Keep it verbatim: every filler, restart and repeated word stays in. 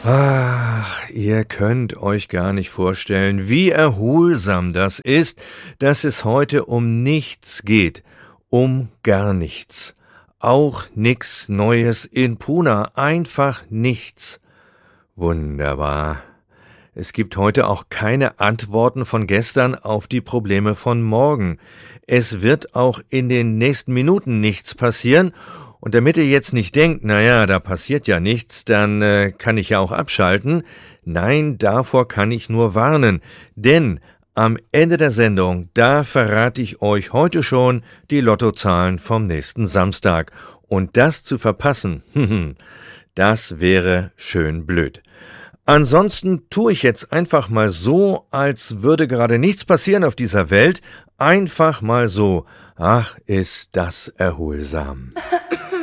Ach, ihr könnt euch gar nicht vorstellen, wie erholsam das ist, dass es heute um nichts geht, um gar nichts. Auch nix Neues in Puna, einfach nichts. Wunderbar. Es gibt heute auch keine Antworten von gestern auf die Probleme von morgen. Es wird auch in den nächsten Minuten nichts passieren. Und damit ihr jetzt nicht denkt, naja, da passiert ja nichts, dann äh, kann ich ja auch abschalten. Nein, davor kann ich nur warnen. Denn am Ende der Sendung, da verrate ich euch heute schon die Lottozahlen vom nächsten Samstag. Und das zu verpassen, das wäre schön blöd. Ansonsten tue ich jetzt einfach mal so, als würde gerade nichts passieren auf dieser Welt. Einfach mal so. Ach, ist das erholsam.